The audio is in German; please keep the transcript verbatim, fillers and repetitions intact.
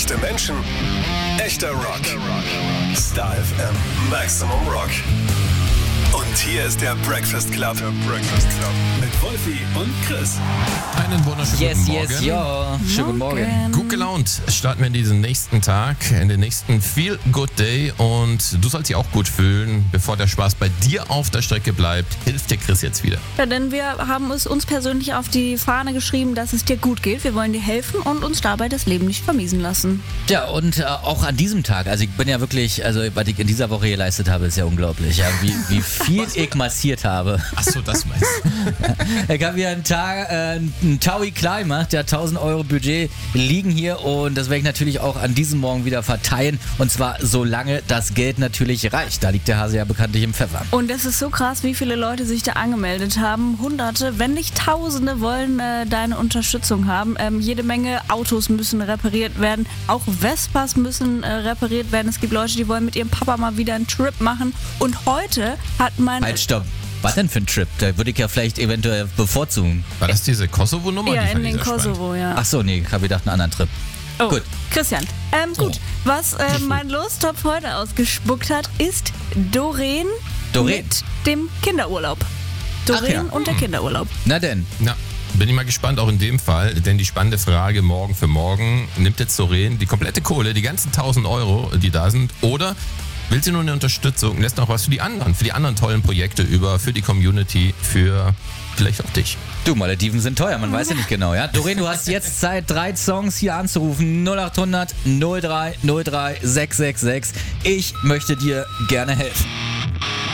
Echte Menschen, echter Rock. Star F M, Maximum Rock. Und hier ist der Breakfast Club. Der Breakfast Club. Mit Wolfi und Chris. Einen wunderschönen Yes, guten Morgen. yes, ja. Schönen guten Morgen. Gut gelaunt starten wir in diesen nächsten Tag, in den nächsten Feel Good Day. Und du sollst dich auch gut fühlen, bevor der Spaß bei dir auf der Strecke bleibt. Hilft dir Chris jetzt wieder. Ja, denn wir haben es uns persönlich auf die Fahne geschrieben, dass es dir gut geht. Wir wollen dir helfen und uns dabei das Leben nicht vermiesen lassen. Ja, und äh, auch an diesem Tag, also ich bin ja wirklich, also was ich in dieser Woche geleistet habe, ist ja unglaublich, ja, wie, wie viel ich massiert habe. Achso, das meinst du. Ich habe hier einen Tag, äh, einen Taui klar gemacht, der tausend Euro Budget liegen hier und das werde ich natürlich auch an diesem Morgen wieder verteilen und zwar solange das Geld natürlich reicht. Da liegt der Hase ja bekanntlich im Pfeffer. Und es ist so krass, wie viele Leute sich da angemeldet haben. Hunderte, wenn nicht Tausende wollen äh, deine Unterstützung haben. Ähm, jede Menge Autos müssen repariert werden. Auch Vespas müssen äh, repariert werden. Es gibt Leute, die wollen mit ihrem Papa mal wieder einen Trip machen. Und heute hat mein... Halt, stopp. Was denn für ein Trip? Da würde ich ja vielleicht eventuell bevorzugen. War das diese Kosovo-Nummer? Ja, Die fand in ich den sehr spannend. Kosovo, ja. Ach so, nee, ich habe gedacht, einen anderen Trip. Oh, Gut. Christian, ähm, gut. Was äh, mein Lostopf heute ausgespuckt hat, ist Doreen, Doreen? mit dem Kinderurlaub. Doreen Ach ja. und der Kinderurlaub. Na denn. Na, bin ich mal gespannt, auch in dem Fall, denn die spannende Frage morgen für morgen, nimmt jetzt Doreen die komplette Kohle, die ganzen tausend Euro, die da sind, oder will sie nur eine Unterstützung, lässt noch was für die anderen, für die anderen tollen Projekte über, für die Community, für vielleicht auch dich. Du, Malediven sind teuer, man weiß ja nicht genau, ja? Doreen, du hast jetzt Zeit, drei Songs hier anzurufen. null acht hundert null drei null drei sechs sechs sechs. Ich möchte dir gerne helfen.